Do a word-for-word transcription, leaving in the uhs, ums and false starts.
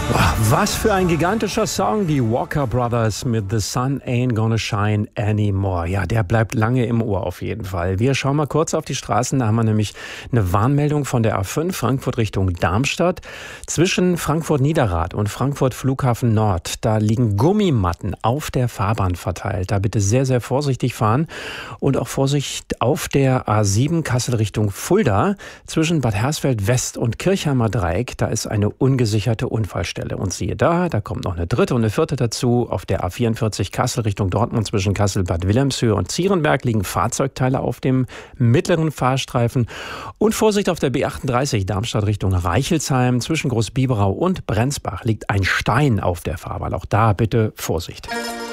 Was für ein gigantischer Song, die Walker Brothers mit The Sun Ain't Gonna Shine Anymore. Ja, der bleibt lange im Ohr auf jeden Fall. Wir schauen mal kurz auf die Straßen. Da haben wir nämlich eine Warnmeldung von der A fünf, Frankfurt Richtung Darmstadt. Zwischen Frankfurt-Niederrad und Frankfurt Flughafen Nord, da liegen Gummimatten auf der Fahrbahn verteilt. Da bitte sehr, sehr vorsichtig fahren. Und auch Vorsicht auf der A sieben Kassel Richtung Fulda. Zwischen Bad Hersfeld West und Kirchheimer Dreieck, da ist eine ungesicherte Unfallstelle. Und siehe da, da kommt noch eine dritte und eine vierte dazu. Auf der A vierundvierzig Kassel Richtung Dortmund zwischen Kassel-Bad Wilhelmshöhe und Zierenberg liegen Fahrzeugteile auf dem mittleren Fahrstreifen. Und Vorsicht auf der B achtunddreißig Darmstadt Richtung Reichelsheim. Zwischen Großbiberau und Brenzbach liegt ein Stein auf der Fahrbahn. Auch da bitte Vorsicht.